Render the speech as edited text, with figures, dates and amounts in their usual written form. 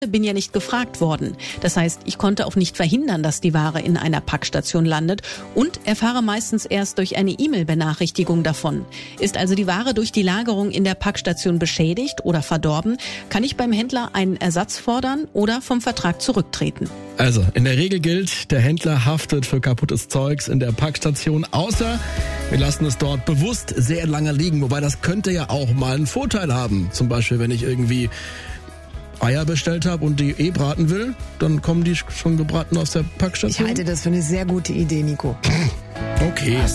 bin ja nicht gefragt worden. Das heißt, ich konnte auch nicht verhindern, dass die Ware in einer Packstation landet und erfahre meistens erst durch eine E-Mail-Benachrichtigung davon. Ist also die Ware durch die Lagerung in der Packstation beschädigt oder verdorben, kann ich beim Händler einen Ersatz fordern oder vom Vertrag zurücktreten. Also, in der Regel gilt, der Händler haftet für kaputtes Zeugs in der Packstation, außer wir lassen es dort bewusst sehr lange liegen. Wobei das könnte ja auch mal einen Vorteil haben. Zum Beispiel, wenn ich irgendwie Eier bestellt habe und die braten will, dann kommen die schon gebraten aus der Packstation. Ich halte das für eine sehr gute Idee, Nico. Okay.